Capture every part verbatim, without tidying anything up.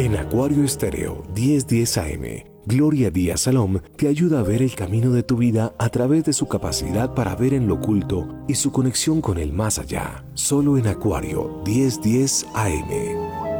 En Acuario Estéreo diez diez A M, Gloria Díaz Salom te ayuda a ver el camino de tu vida a través de su capacidad para ver en lo oculto y su conexión con el más allá. Solo en Acuario diez diez A M.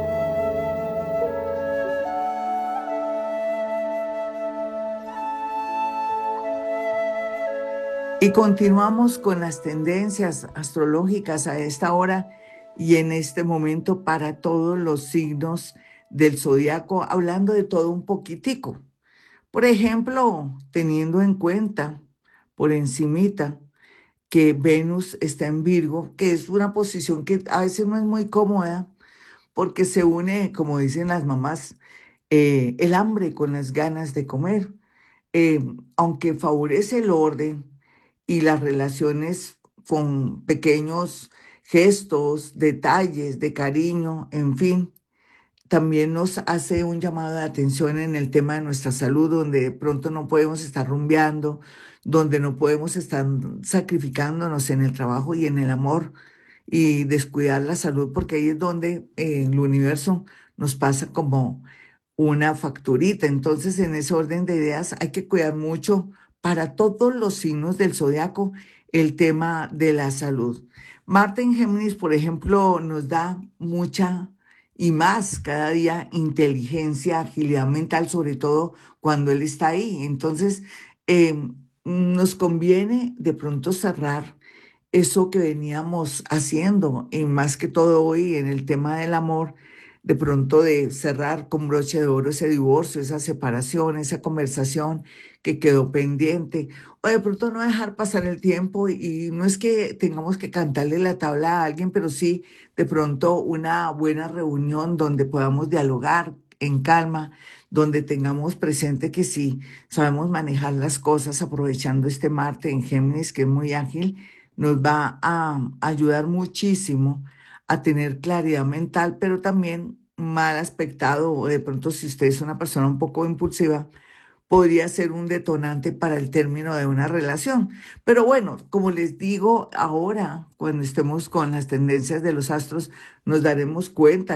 Y continuamos con las tendencias astrológicas a esta hora y en este momento para todos los signos del zodiaco, hablando de todo un poquitico. Por ejemplo, teniendo en cuenta por encimita que Venus está en Virgo, que es una posición que a veces no es muy cómoda porque se une, como dicen las mamás, eh, el hambre con las ganas de comer. Eh, Aunque favorece el orden y las relaciones con pequeños gestos, detalles de cariño, en fin, también nos hace un llamado de atención en el tema de nuestra salud, donde de pronto no podemos estar rumbeando, donde no podemos estar sacrificándonos en el trabajo y en el amor y descuidar la salud, porque ahí es donde eh, el universo nos pasa como una facturita. Entonces, en ese orden de ideas, hay que cuidar mucho para todos los signos del zodiaco el tema de la salud. Marte en Géminis, por ejemplo, nos da mucha y más cada día inteligencia, agilidad mental, sobre todo cuando él está ahí. Entonces, eh, nos conviene de pronto cerrar eso que veníamos haciendo, y más que todo hoy en el tema del amor, de pronto de cerrar con broche de oro ese divorcio, esa separación, esa conversación que quedó pendiente, o de pronto no dejar pasar el tiempo y, y no es que tengamos que cantarle la tabla a alguien, pero sí de pronto una buena reunión donde podamos dialogar en calma, donde tengamos presente que sí sabemos manejar las cosas aprovechando este Marte en Géminis que es muy ágil, nos va a ayudar muchísimo a tener claridad mental, pero también mal aspectado, o de pronto si usted es una persona un poco impulsiva, podría ser un detonante para el término de una relación. Pero bueno, como les digo, ahora, cuando estemos con las tendencias de los astros, nos daremos cuenta